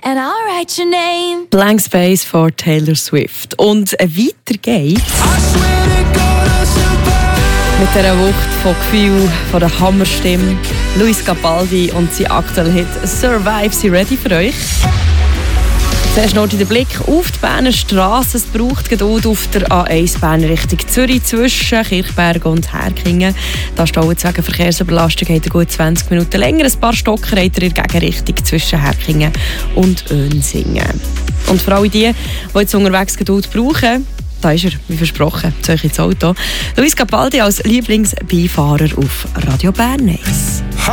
and I'll write your name. Blank Space for Taylor Swift. Und weiter geht's. Mit dieser Wucht von Gefühl, von der Hammerstimme. Luis Capaldi und sein aktueller Hit «Survive» sind ready für euch. Zuerst noch den Blick auf die Berner Strasse. Es braucht Geduld auf der A1 Bern Richtung Zürich zwischen Kirchberg und Herkingen. Da staut wegen Verkehrsüberlastung hat gut 20 Minuten länger. Ein paar Stocker hat er in der Gegenrichtung zwischen Herkingen und Önsingen. Und für alle die jetzt unterwegs Geduld brauchen, da ist er, wie versprochen, zu euch ins Auto. Luis Capaldi als Lieblingsbeifahrer auf Radio Bern 1.